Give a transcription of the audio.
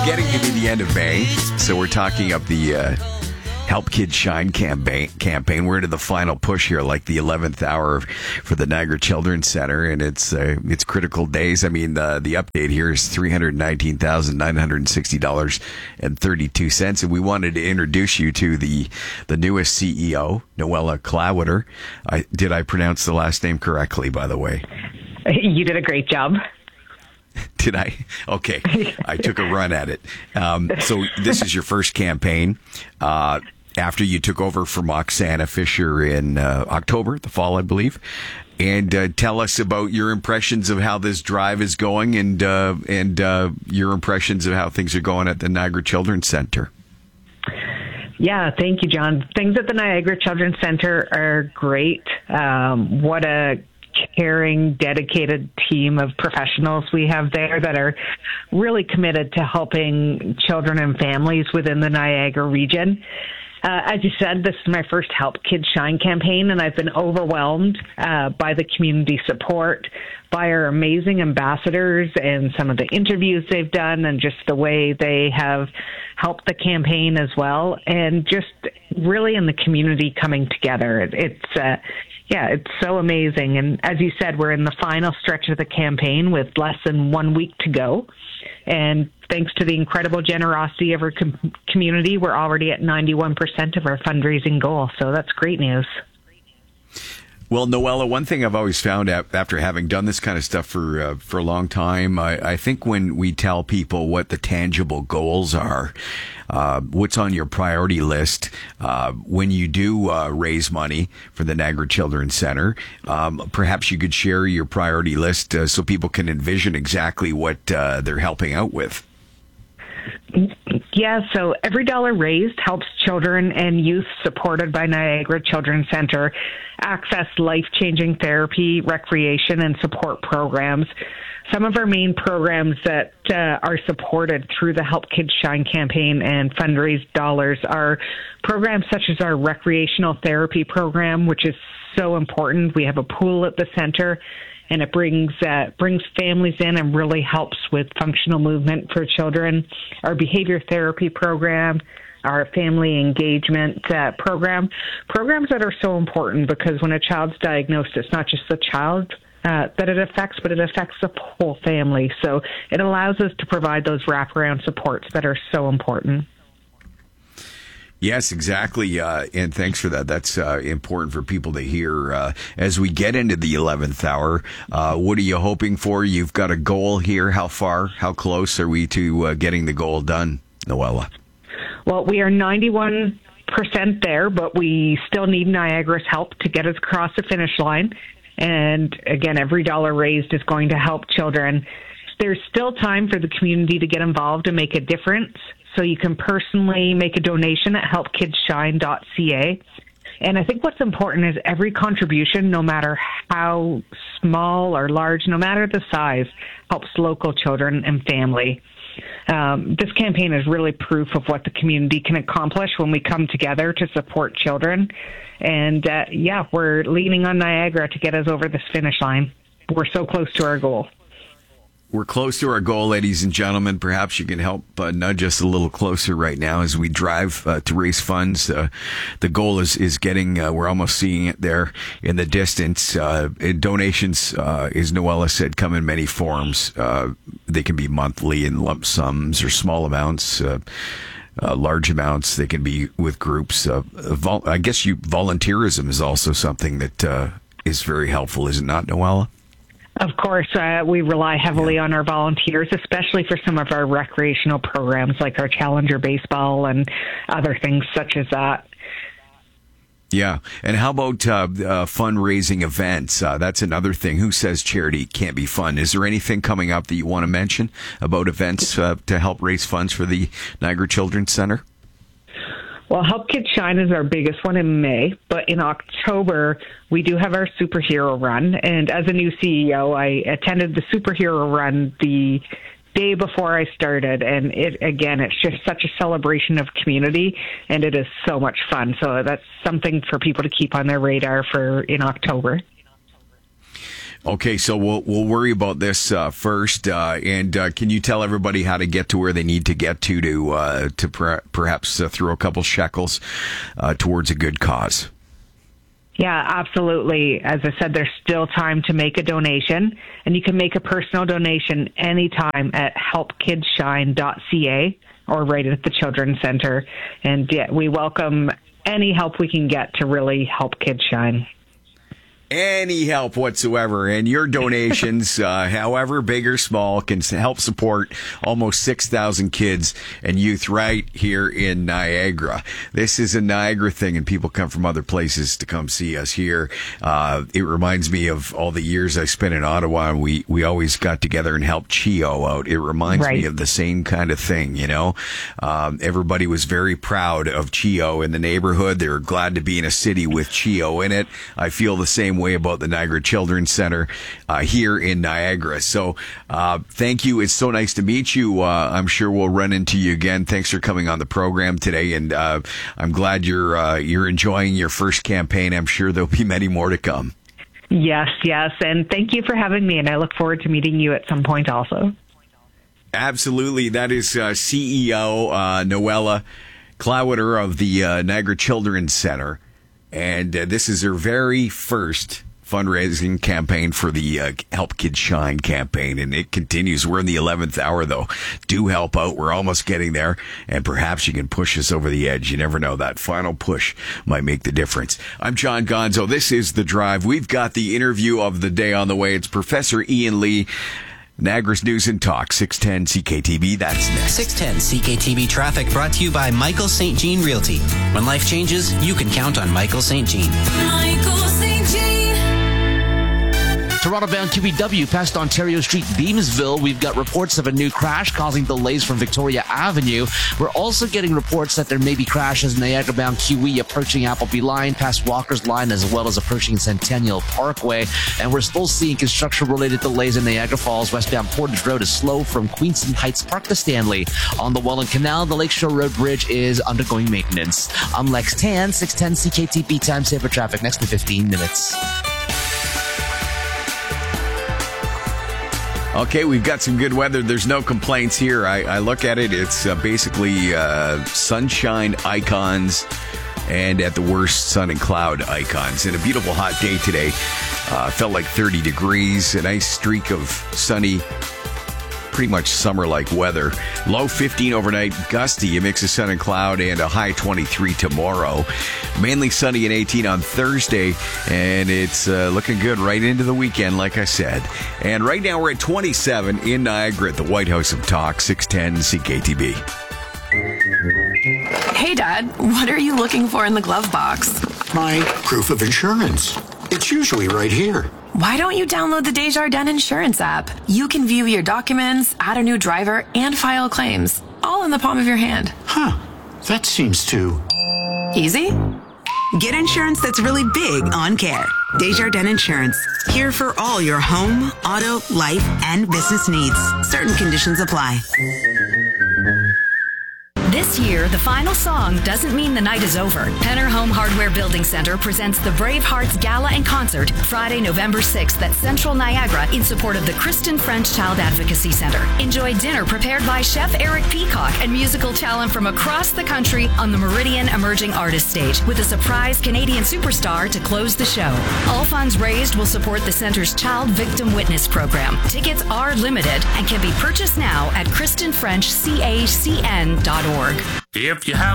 Getting to be the end of May, so we're talking up the Help Kids Shine campaign. We're into the final push here, like the 11th hour for the Niagara Children's Center, and it's critical days. I mean, the update here is $319,960.32, and we wanted to introduce you to the newest CEO, Noella Clawitter. Did I pronounce the last name correctly, by the way? You did a great job. Did I? Okay. I took a run at it. So this is your first campaign after you took over from Oksana Fisher in October, the fall, I believe. And tell us about your impressions of how this drive is going and your impressions of how things are going at the Niagara Children's Center. Yeah, thank you, John. Things at the Niagara Children's Center are great. What a caring, dedicated team of professionals we have there that are really committed to helping children and families within the Niagara region. As you said, this is my first Help Kids Shine campaign, and I've been overwhelmed by the community support, by our amazing ambassadors and some of the interviews they've done, and just the way they have helped the campaign as well, and just really in the community coming together. It's so amazing. And as you said, we're in the final stretch of the campaign with less than 1 week to go. And thanks to the incredible generosity of our community, we're already at 91% of our fundraising goal. So that's great news. Well, Noella, one thing I've always found after having done this kind of stuff for a long time, I think when we tell people what the tangible goals are, what's on your priority list when you do raise money for the Niagara Children's Center, perhaps you could share your priority list so people can envision exactly what they're helping out with. Yeah, so every dollar raised helps children and youth supported by Niagara Children's Center access life-changing therapy, recreation, and support programs. Some of our main programs that are supported through the Help Kids Shine campaign and fundraised dollars are programs such as our recreational therapy program, which is so important. We have a pool at the center, and it brings families in and really helps with functional movement for children. Our behavior therapy program, our family engagement programs that are so important because when a child's diagnosed, it's not just the child that it affects, but it affects the whole family. So it allows us to provide those wraparound supports that are so important. Yes, exactly. And thanks for that. That's important for people to hear. As we get into the 11th hour, what are you hoping for? You've got a goal here. How close are we to getting the goal done, Noella? Well, we are 91% there, but we still need Niagara's help to get us across the finish line. And again, every dollar raised is going to help children. There's still time for the community to get involved and make a difference. So you can personally make a donation at helpkidshine.ca. And I think what's important is every contribution, no matter how small or large, no matter the size, helps local children and family. This campaign is really proof of what the community can accomplish when we come together to support children. And we're leaning on Niagara to get us over this finish line. We're so close to our goal. We're close to our goal, ladies and gentlemen. Perhaps you can help nudge us a little closer right now as we drive to raise funds. The goal is getting, we're almost seeing it there in the distance. Donations, as Noella said, come in many forms. They can be monthly in lump sums or small amounts. Large amounts. They can be with groups. I guess volunteerism is also something that is very helpful, is it not, Noella? Of course, we rely heavily on our volunteers, especially for some of our recreational programs like our Challenger Baseball and other things such as that. Yeah. And how about fundraising events? That's another thing. Who says charity can't be fun? Is there anything coming up that you want to mention about events to help raise funds for the Niagara Children's Center? Well, Help Kids Shine is our biggest one in May, but in October, we do have our superhero run. And as a new CEO, I attended the superhero run the day before I started. And it's just such a celebration of community, and it is so much fun. So that's something for people to keep on their radar for in October. Okay, so we'll worry about this first, and can you tell everybody how to get to where they need to get to perhaps throw a couple shekels towards a good cause? Yeah, absolutely. As I said, there's still time to make a donation, and you can make a personal donation anytime at helpkidsshine.ca or right at the Children's Center. And yeah, we welcome any help we can get to really help Kids Shine. Any help whatsoever, and your donations, however big or small, can help support almost 6,000 kids and youth right here in Niagara. This is a Niagara thing, and people come from other places to come see us here. It reminds me of all the years I spent in Ottawa, and we always got together and helped CHEO out. It reminds me of the same kind of thing, you know. Everybody was very proud of CHEO in the neighborhood. They were glad to be in a city with CHEO in it. I feel the same way about the Niagara Children's Center here in Niagara. So thank you. It's so nice to meet you. I'm sure we'll run into you again. Thanks for coming on the program today, and I'm glad you're enjoying your first campaign. I'm sure there'll be many more to come. Yes, and thank you for having me, and I look forward to meeting you at some point also. Absolutely. That is CEO Noella Clowder of the Niagara Children's Center. And this is her very first fundraising campaign for the Help Kids Shine campaign, and it continues. We're in the 11th hour, though. Do help out. We're almost getting there, and perhaps you can push us over the edge. You never know. That final push might make the difference. I'm John Gonzo. This is The Drive. We've got the interview of the day on the way. It's Professor Ian Lee, Niagara's News and Talk, 610 CKTB. That's next. 610 CKTB Traffic brought to you by Michael St. Jean Realty. When life changes, you can count on Michael St. Jean. Michael St. Jean. Toronto-bound QEW past Ontario Street, Beamsville. We've got reports of a new crash causing delays from Victoria Avenue. We're also getting reports that there may be crashes Niagara-bound QE approaching Appleby Line, past Walker's Line, as well as approaching Centennial Parkway. And we're still seeing construction-related delays in Niagara Falls. Westbound Portage Road is slow from Queenston Heights Park to Stanley. On the Welland Canal, the Lakeshore Road Bridge is undergoing maintenance. I'm Lex Tan, 610 CKTB Time Saver Traffic, next to 15 minutes. Okay, we've got some good weather. There's no complaints here. I look at it. It's basically sunshine icons and at the worst, sun and cloud icons. And a beautiful hot day today. Felt like 30 degrees. A nice streak of sunny, pretty much summer-like weather. Low 15 overnight, gusty, a mix of sun and cloud, and a high 23 tomorrow. Mainly sunny and 18 on Thursday, and it's looking good right into the weekend, like I said. And right now we're at 27 in Niagara at the White House of Talk, 610 CKTB. Hey, Dad, what are you looking for in the glove box? My proof of insurance. It's usually right here. Why don't you download the Desjardins Insurance app? You can view your documents, add a new driver, and file claims, all in the palm of your hand. Huh. That seems too easy. Get insurance that's really big on care. Desjardins Insurance. Here for all your home, auto, life, and business needs. Certain conditions apply. This year, the final song doesn't mean the night is over. Penner Home Hardware Building Center presents the Brave Hearts Gala and Concert Friday, November 6th at Central Niagara in support of the Kristen French Child Advocacy Center. Enjoy dinner prepared by Chef Eric Peacock and musical talent from across the country on the Meridian Emerging Artist Stage with a surprise Canadian superstar to close the show. All funds raised will support the center's Child Victim Witness program. Tickets are limited and can be purchased now at KristenFrenchCACN.org. If you have